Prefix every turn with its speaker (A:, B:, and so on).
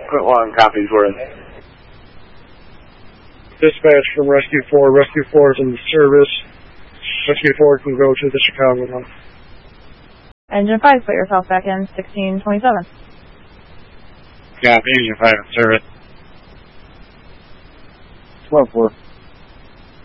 A: Put 1 copies worth.
B: Dispatch from Rescue 4. Rescue 4 is in service. Rescue 4 can go to the Chicago one.
C: Engine 5, put yourself back in 1627.
A: Copy, Engine 5 in service.
B: 12-4.